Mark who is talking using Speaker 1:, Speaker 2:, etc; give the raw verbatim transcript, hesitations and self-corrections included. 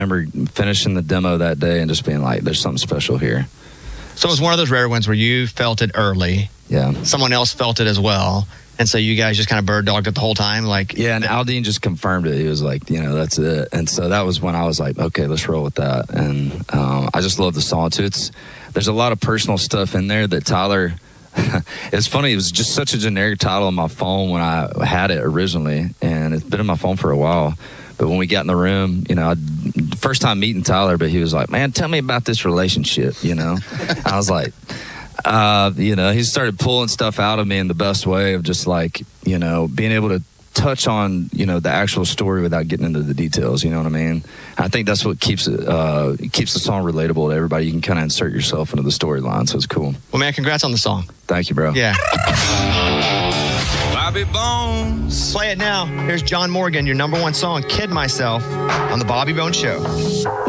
Speaker 1: remember finishing the demo that day and just being like, there's something special here.
Speaker 2: So it was one of those rare ones where you felt it early.
Speaker 1: Yeah.
Speaker 2: Someone else felt it as well. And so you guys just kind of bird dogged it the whole time? Like,
Speaker 1: yeah, and Aldean just confirmed it. He was like, you know, that's it. And so that was when I was like, okay, let's roll with that. And um, I just love the song, too. It's, there's a lot of personal stuff in there that Tyler, it's funny, it was just such a generic title on my phone when I had it originally. And it's been in my phone for a while. But when we got in the room, you know, I, first time meeting Tyler, but he was like, man, tell me about this relationship, you know. I was like, uh, you know, he started pulling stuff out of me in the best way of just like, you know, being able to touch on, you know, the actual story without getting into the details, you know what I mean? I think that's what keeps it, uh, keeps the song relatable to everybody. You can kind of insert yourself into the storyline, so it's cool.
Speaker 2: Well, man, congrats on the song.
Speaker 1: Thank you, bro.
Speaker 2: Yeah.
Speaker 3: Bobby Bones.
Speaker 2: Play it now. Here's John Morgan, your number one song, Kid Myself, on The Bobby Bones Show.